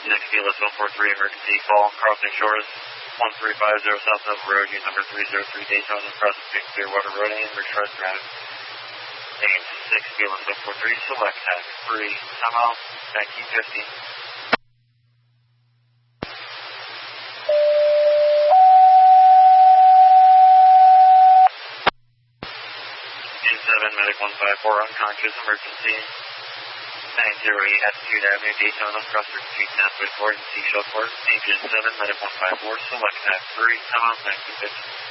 Kilo 143, emergency call, crossing shores 1350 South Nova Road, unit number 303 Daytona, crossing Clearwater Road, and retread traffic. Name 6 Kilo 143, select tax 3, time out, 1950. 7 Medic 154, unconscious, emergency. 908 Attitude Avenue, Daytona, Crosser Street, Southwest Ford, and Seashell Court. Agent 7 Medic 154, select tax 3, time out, 1950.